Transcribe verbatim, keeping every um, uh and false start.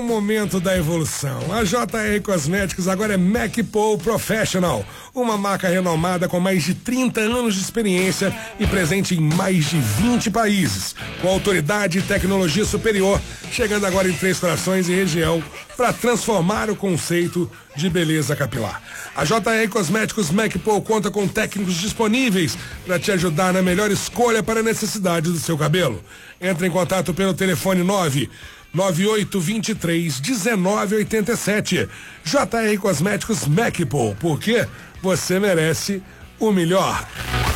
O momento da evolução. A J R Cosméticos agora é McPool Professional, uma marca renomada com mais de trinta anos de experiência e presente em mais de vinte países, com autoridade e tecnologia superior, chegando agora em Três Corações e região para transformar o conceito de beleza capilar. A J R Cosméticos McPool conta com técnicos disponíveis para te ajudar na melhor escolha para a necessidade do seu cabelo. Entre em contato pelo telefone nove nove oito dois três um nove oito sete. J R Cosméticos McPool, porque você merece o melhor.